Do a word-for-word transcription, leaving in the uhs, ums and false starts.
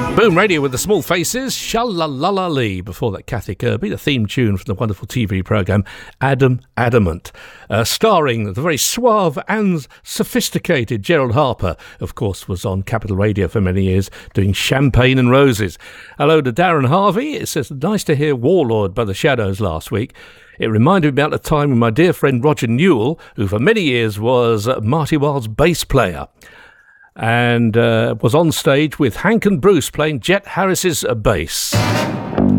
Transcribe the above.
Boom Radio with the Small Faces, Sha-la-la-la-lee. Before that, Kathy Kirby, the theme tune from the wonderful T V programme Adam Adamant, uh, starring the very suave and sophisticated Gerald Harper, of course, was on Capital Radio for many years doing Champagne and Roses. Hello to Darren Harvey. It says, nice to hear Warlord by the Shadows last week. It reminded me about the time when my dear friend Roger Newell, who for many years was Marty Wilde's bass player, and uh, was on stage with Hank and Bruce playing Jet Harris's bass.